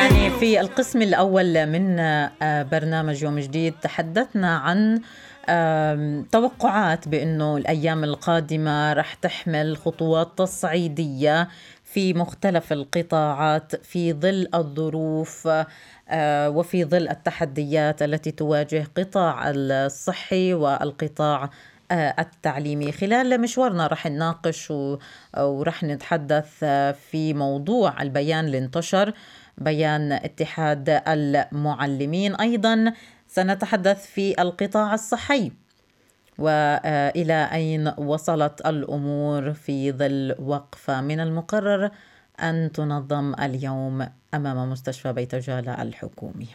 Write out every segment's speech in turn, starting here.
يعني في القسم الأول من برنامج يوم جديد تحدثنا عن توقعات بأنه الأيام القادمة رح تحمل خطوات تصعيدية في مختلف القطاعات في ظل الظروف وفي ظل التحديات التي تواجه قطاع الصحي والقطاع التعليمي. خلال مشوارنا رح نناقش ورح نتحدث في موضوع البيان اللي انتشر، بيان اتحاد المعلمين. أيضا سنتحدث في القطاع الصحي وإلى أين وصلت الأمور في ظل وقفة من المقرر أن تنظم اليوم أمام مستشفى بيت جالة الحكومي.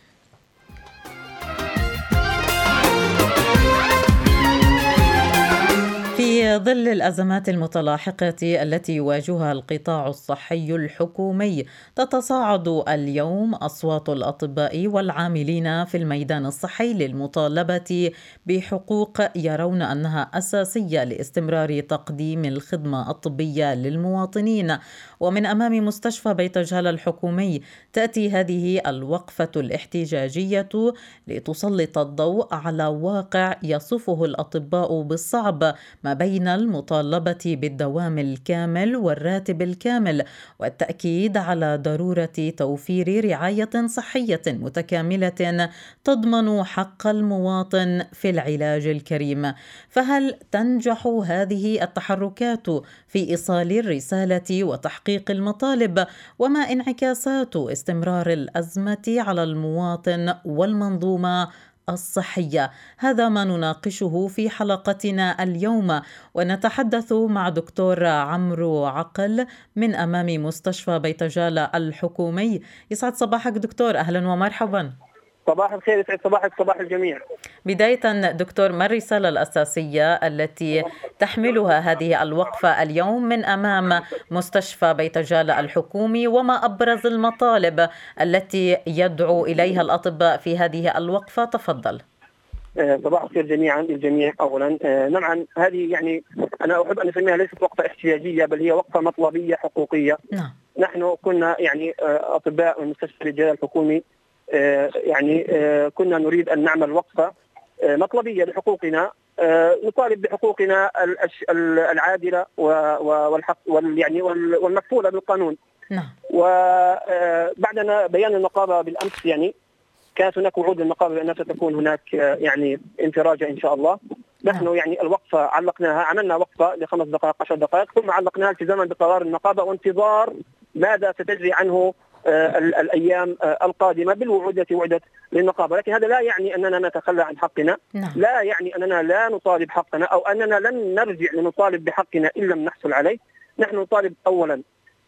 في ظل الأزمات المتلاحقة التي يواجهها القطاع الصحي الحكومي، تتصاعد اليوم أصوات الأطباء والعاملين في الميدان الصحي للمطالبة بحقوق يرون أنها أساسية لاستمرار تقديم الخدمة الطبية للمواطنين. ومن أمام مستشفى بيت جالة الحكومي تأتي هذه الوقفة الاحتجاجية لتسلط الضوء على واقع يصفه الأطباء بالصعب ما بين المطالبة بالدوام الكامل والراتب الكامل، والتأكيد على ضرورة توفير رعاية صحية متكاملة تضمن حق المواطن في العلاج الكريم. فهل تنجح هذه التحركات في إيصال الرسالة وتحقيق المطالب؟ وما انعكاسات استمرار الأزمة على المواطن والمنظومة الصحية؟ هذا ما نناقشه في حلقتنا اليوم، ونتحدث مع دكتور عمرو عقل من أمام مستشفى بيت جالة الحكومي. يسعد صباحك دكتور، أهلا ومرحبا. صباح الخير، يسعد صباحك صباح الجميع. بداية دكتور، ما الرسالة الأساسية التي تحملها هذه الوقفة اليوم من أمام مستشفى بيت جالة الحكومي، وما أبرز المطالب التي يدعو إليها الأطباء في هذه الوقفة؟ تفضل. صباح الخير جميعا الجميع. أولا نعم، هذه يعني أنا أحب أن أسميها ليست وقفة احتجاجية، بل هي وقفة مطلبية حقوقية. نعم. نحن كنا يعني أطباء من مستشفى بيت جالة الحكومي كنا نريد أن نعمل وقفة مطلبية لحقوقنا، نطالب بحقوقنا العادلة والحق والمكفولة بالقانون. نعم. وبعدنا بيان النقابة بالأمس يعني كانت هناك وعود للنقابة بأنها ستكون هناك يعني انفراجة إن شاء الله. نحن يعني الوقفة علقناها، عملنا وقفة ل5 دقائق 10 دقائق، ثم علقناها التزاما بقرار النقابة وانتظار ماذا ستجري عنه الأيام القادمة بالوعود التي وعدت للنقابة. لكن هذا لا يعني أننا نتخلى عن حقنا. لا يعني أننا لا نطالب حقنا أو أننا لن نرجع لنطالب بحقنا إن لم نحصل عليه. نحن نطالب أولا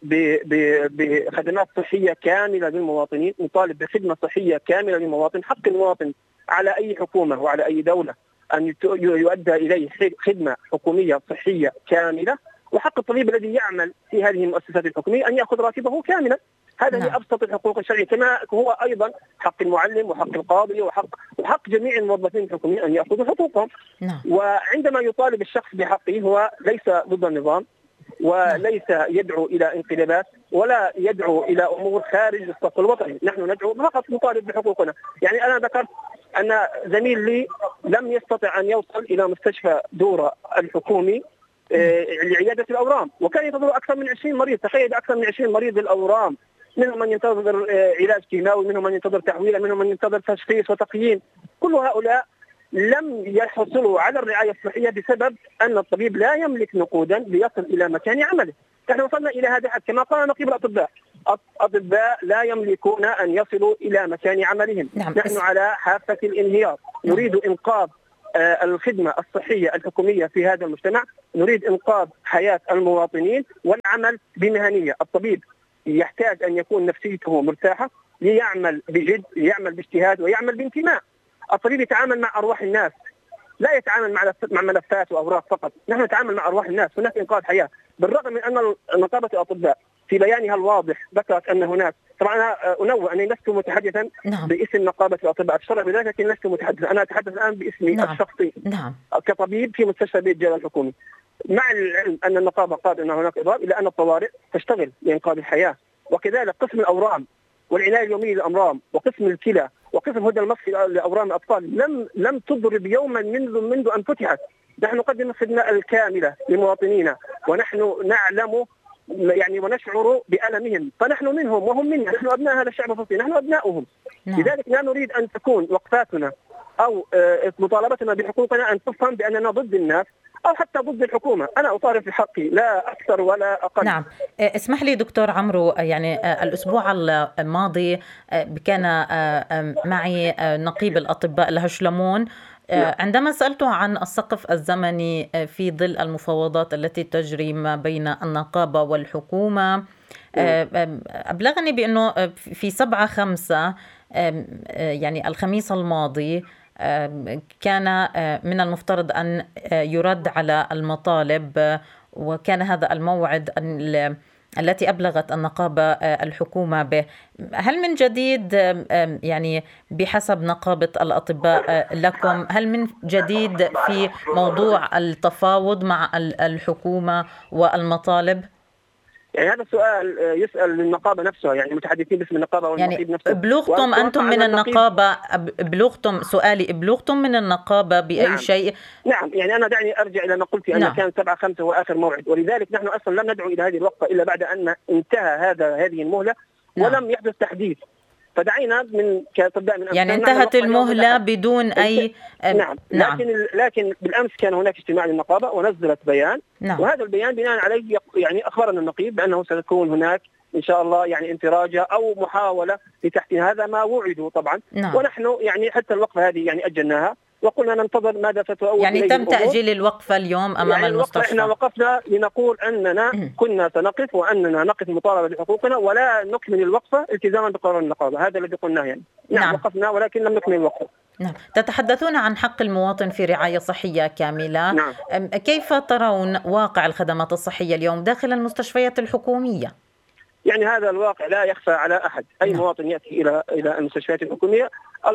بخدمات صحية كاملة للمواطنين، نطالب بخدمة صحية كاملة للمواطن. حق المواطن على أي حكومة وعلى أي دولة أن يؤدى إليه خدمة حكومية صحية كاملة، وحق الطبيب الذي يعمل في هذه المؤسسات الحكومية أن يأخذ راتبه كاملا. هذا هي أبسط الحقوق الشرعية، كما هو أيضا حق المعلم وحق القاضي وحق جميع الموظفين الحكوميين أن يأخذوا حقوقهم. وعندما يطالب الشخص بحقه هو ليس ضد النظام، وليس يدعو إلى انقلابات، ولا يدعو إلى أمور خارج الصف الوطني. نحن ندعو فقط نطالب بحقوقنا. يعني أنا ذكرت أن زميل لي لم يستطع أن يوصل إلى مستشفى دورة الحكومي لعيادة الأورام، وكان ينتظر أكثر من 20 مريض. تخيل أكثر من 20 مريض للأورام، منهم من ينتظر علاج كيماوي، منهم من ينتظر تحويل، منهم من ينتظر تشخيص وتقييم. كل هؤلاء لم يحصلوا على الرعاية الصحية بسبب أن الطبيب لا يملك نقودا ليصل إلى مكان عمله. نحن وصلنا إلى هذا الحد كما قال نقيب الأطباء. الأطباء لا يملكون أن يصلوا إلى مكان عملهم. نحن على حافة الانهيار. نريد إنقاذ الخدمة الصحية الحكومية في هذا المجتمع، نريد إنقاذ حياة المواطنين والعمل بمهنية. الطبيب يحتاج أن يكون نفسيته مرتاحة ليعمل بجد، يعمل باجتهاد ويعمل بانتماء. الطبيب يتعامل مع أرواح الناس، لا يتعامل مع ملفات وأوراق فقط. نحن نتعامل مع أرواح الناس، هناك إنقاذ حياة. بالرغم من أن نقابة الأطباء في بيانها الواضح ذكرت أن هناك، طبعا أنا أنوه أني لست متحدثا باسم نقابة الأطباء، أتشرف بذلك، لكن لست متحدثا، أنا أتحدث الآن باسمي الشخصي كطبيب في مستشفى بيت جالة الحكومي. مع العلم أن النقابة قالت أن هناك إضرار، إلا أن الطوارئ تشتغل لإنقاذ الحياة، وكذلك قسم الأورام والعنايه اليوميه للامراض وقسم الكلى وقسم هدى المصري لاورام الاطفال لم تضرب يوما منذ ان فتحت. نحن نقدم الخدمه الكامله لمواطنينا، ونحن نعلم يعني ونشعر بألمهم، فنحن منهم وهم منا، نحن أبناء هذا الشعب الفلسطيني، نحن أبناؤهم. لذلك لا نريد أن تكون وقفاتنا أو مطالبتنا بحقوقنا أن تفهم بأننا ضد الناس أو حتى ضد الحكومة. أنا أطالب في حقي لا أكثر ولا أقل. نعم. اسمح لي دكتور عمرو، يعني الأسبوع الماضي كان معي نقيب الأطباء الهشلمون. عندما سألته عن السقف الزمني في ظل المفاوضات التي تجري ما بين النقابة والحكومة، أبلغني بأنه في 7/5 يعني الخميس الماضي كان من المفترض أن يرد على المطالب، وكان هذا الموعد التي أبلغت النقابة الحكومة به. هل من جديد يعني بحسب نقابة الأطباء لكم، هل من جديد في موضوع التفاوض مع الحكومة والمطالب؟ يعني هذا السؤال يسأل للنقابة نفسها، يعني متحدثين باسم النقابة والنقيب يعني نفسه. بلغتم أنتم من النقابة، بلغتم من النقابة بأي نعم. شيء؟ نعم، يعني أنا دعني أرجع إلى ما قلت أن نعم. كان 7/5 هو آخر موعد، ولذلك نحن أصلا لم ندعو إلى هذه الوقفة إلا بعد أن انتهى هذه المهلة. نعم. ولم يحدث تحديث، فدعينا من كأطباء من يعني انتهت المهلة بدون أي نعم. لكن بالأمس كان هناك اجتماع للنقابة ونزلت بيان. نعم. وهذا البيان بناء عليه يعني أخبرنا النقيب بأنه ستكون هناك إن شاء الله يعني انفراجة أو محاولة لتحسين، هذا ما وعدوا طبعا. نعم. ونحن يعني حتى الوقفة هذه يعني أجلناها وقلنا ننتظر ماذا ستؤول يعني تم تأجيل الوقفة اليوم أمام يعني المستشفى. احنا وقفنا لنقول أننا كنا سنقف وأننا نقف مطالبة بحقوقنا ولا نكمل الوقفة التزاما بقرار النقابة، هذا الذي قلناه يعني. نعم. وقفنا ولكن لم نكمل الوقفة. نعم. تتحدثون عن حق المواطن في رعاية صحية كاملة. نعم. كيف ترون واقع الخدمات الصحية اليوم داخل المستشفيات الحكومية؟ يعني هذا الواقع لا يخفى على أحد. أي نعم. مواطن يأتي إلى المستشفيات الحكومية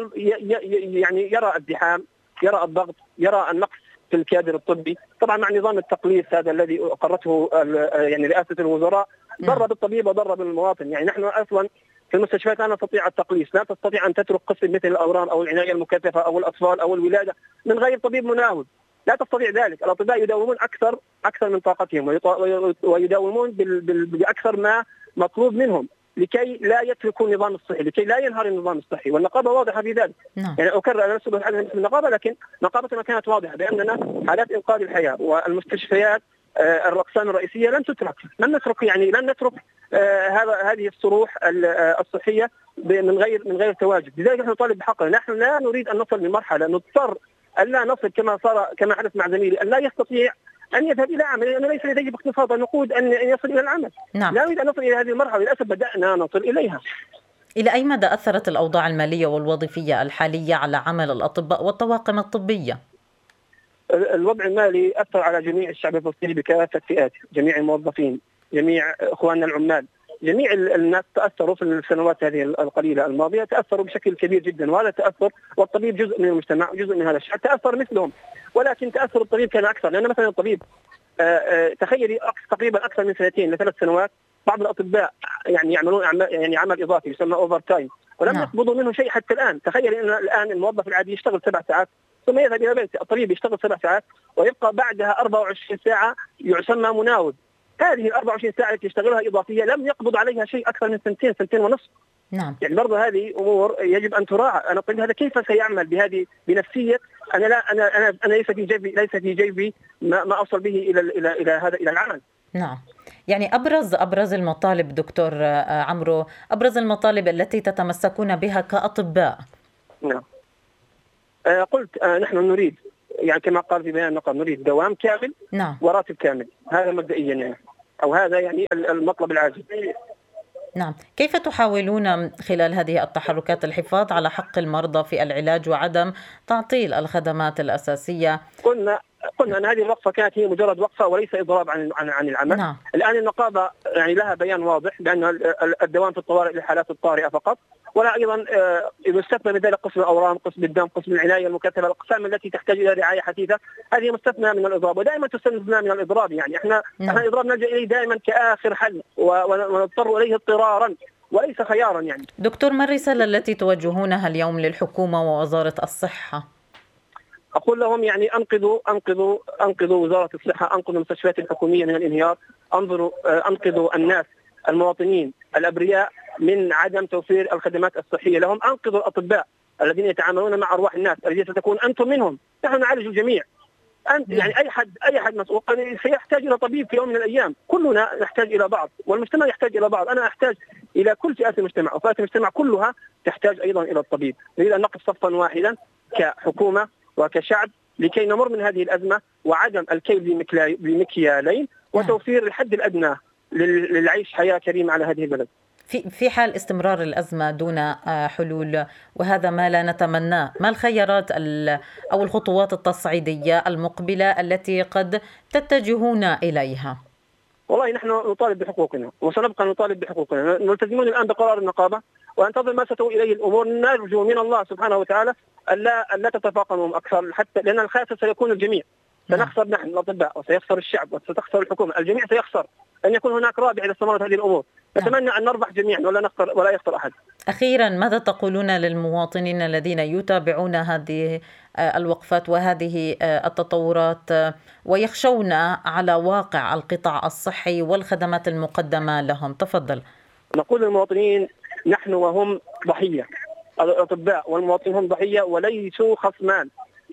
يعني يرى الزحام، يرى الضغط، يرى النقص في الكادر الطبي. طبعا مع نظام التقليص هذا الذي أقرته يعني رئاسة الوزراء ضر بالطبيب وضر بالمواطن. يعني نحن أصلا في المستشفيات لا نستطيع التقليص، لا تستطيع أن تترك قسم مثل الأورام أو العناية المكثفة أو الأطفال أو الولادة من غير طبيب مناوب، لا تستطيع ذلك. الأطباء يداومون أكثر من طاقتهم ويداومون بأكثر ما مطلوب منهم لكي لا يتركوا النظام الصحي، لكي لا ينهار النظام الصحي، والنقابة واضحة في ذلك. يعني أكرر أنا لست بتحدث عن النقابة، لكن نقابتنا كانت واضحة بأننا حالات إنقاذ الحياة والمستشفيات الأقسام الرئيسية لن نترك يعني لن نترك هذه الصروح الصحية من غير تواجد. لذلك نحن نطالب بحقنا. نحن لا نريد أن نصل لمرحلة نضطر أن لا نصل كما حدث مع زميلي، أن لا يستطيع أن يذهب إلى عمل لأنه ليس لديه باقتصاد النقود أن يصل إلى العمل. نعم. لا نريد أن نصل إلى هذه المرحلة، للأسف بدأنا نصل إليها. إلى أي مدى أثرت الأوضاع المالية والوظيفية الحالية على عمل الأطباء والطواقم الطبية؟ الوضع المالي أثر على جميع الشعب الفلسطيني بكافة فئاته، جميع الموظفين، جميع إخواننا العمال، جميع الناس تأثروا في السنوات هذه القليلة الماضية، تأثروا بشكل كبير جدا. وهذا تأثر، والطبيب جزء من المجتمع، جزء من هذا الشعب، تأثر مثلهم، ولكن تأثر الطبيب كان أكثر. لأن مثلا الطبيب تخيلي تقريبا أكثر من 2 ل3 سنوات بعض الأطباء يعني يعملون عمل إضافي يسمى أوفر تايم ولم يقبضوا منه شيء حتى الآن. تخيلي أن الآن الموظف العادي يشتغل 7 ساعات ثم يذهب إلى بيته، الطبيب يشتغل 7 ساعات ويبقى بعدها 24 ساعة يسمى مناوب. هذه 24 ساعة التي يشتغلها إضافية لم يقبض عليها شيء أكثر من 2 ونصف. نعم. يعني برضه هذه أمور يجب أن تراعى. أنا قلت هذا كيف سيعمل بنفسية أنا ليس في جيبي ما أوصل به إلى العمل. نعم. يعني أبرز المطالب دكتور عمرو، أبرز المطالب التي تتمسكون بها كأطباء. نعم. قلت نحن نريد يعني كما قال في بيان النقابة نريد دوام كامل. نعم. وراتب كامل، هذا مبدئيا يعني، أو هذا يعني المطلب العاجل. نعم. كيف تحاولون خلال هذه التحركات الحفاظ على حق المرضى في العلاج وعدم تعطيل الخدمات الأساسية؟ قلنا أن هذه الوقفة كانت هي مجرد وقفة وليس إضراب عن العمل. نعم. الآن النقابة يعني لها بيان واضح بأن الدوام في الطوارئ للحالات الطارئة فقط، ولا أيضا يستثنى من ذلك قسم الأورام، قسم الدم، قسم العناية المكثفة، الأقسام التي تحتاج إلى رعاية حثيثة، هذه مستثنى من الإضراب، ودائما تستثنى من الإضراب. يعني احنا الإضراب نلجأ إليه دائما كآخر حل ونضطر إليه اضطرارا، وليس خيارا يعني. دكتور، ما الرسالة التي توجهونها اليوم للحكومة ووزارة الصحة؟ أقول لهم يعني أنقذوا وزارة الصحة، أنقذوا المستشفيات الحكومية من الانهيار، أنقذوا الناس المواطنين الأبرياء من عدم توفير الخدمات الصحية لهم، أنقذوا الأطباء الذين يتعاملون مع أرواح الناس الذين ستكون أنتم منهم. نحن نعالج الجميع. أنت يعني أي حد مسؤول سيحتاج إلى طبيب في يوم من الأيام. كلنا نحتاج إلى بعض، والمجتمع يحتاج إلى بعض. أنا أحتاج إلى كل فئات المجتمع، وفئات المجتمع كلها تحتاج أيضا إلى الطبيب. نريد أن نقف صفا واحدا كحكومة وكشعب لكي نمر من هذه الأزمة، وعدم الكيل بمكيالين، وتوفير الحد الأدنى للعيش حياة كريمة على هذه البلد. في حال استمرار الأزمة دون حلول، وهذا ما لا نتمناه، ما الخيارات أو الخطوات التصعيدية المقبلة التي قد تتجهون إليها؟ والله نحن نطالب بحقوقنا وسنبقى نطالب بحقوقنا، ملتزمون الآن بقرار النقابة وانتظر ما ستوي إليه الأمور. نرجو من الله سبحانه وتعالى ألا تتفاقمهم أكثر، حتى لأن الخاسر سيكون الجميع. سنخسر نحن الأطباء، وسيخسر الشعب، وستخسر الحكومة. الجميع سيخسر، أن يكون هناك رابح إذا استمرت هذه الأمور. نتمنى أن نربح جميعا ولا يخسر أحد. أخيرا، ماذا تقولون للمواطنين الذين يتابعون هذه الوقفات وهذه التطورات ويخشون على واقع القطاع الصحي والخدمات المقدمة لهم؟ تفضل. نقول للمواطنين نحن وهم ضحية، الأطباء والمواطنين هم ضحية وليسوا خصمان.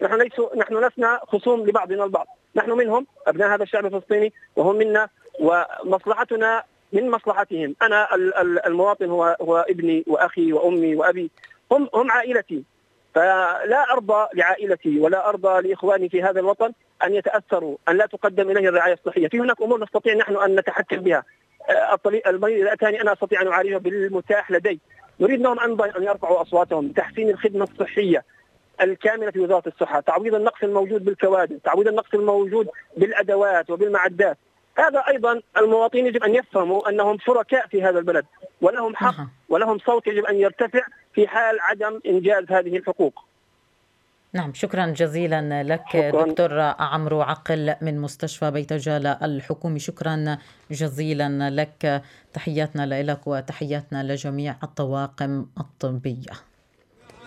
نحن لسنا خصوم لبعضنا البعض، نحن منهم أبناء هذا الشعب الفلسطيني وهم منا، ومصلحتنا من مصلحتهم. أنا المواطن هو ابني وأخي وأمي وأبي، هم عائلتي، فلا أرضى لعائلتي ولا أرضى لإخواني في هذا الوطن أن يتأثروا، أن لا تقدم إليه الرعاية الصحية. في هناك أمور نستطيع نحن أن نتحكم بها. المريض إذا أتاني أنا أستطيع أن أعالجه بالمتاح لدي. نريد منهم أن يرفعوا أصواتهم بتحسين الخدمة الصحية الكاملة في وزارة الصحة، تعويض النقص الموجود بالكوادر، تعويض النقص الموجود بالأدوات وبالمعدات. هذا أيضا المواطنين يجب أن يفهموا أنهم شركاء في هذا البلد، ولهم حق ولهم صوت يجب أن يرتفع في حال عدم إنجاز هذه الحقوق. نعم، شكرا جزيلا لك دكتور عمرو عقل من مستشفى بيت جالة الحكومي. شكرا جزيلا لك. تحياتنا لك وتحياتنا لجميع الطواقم الطبية.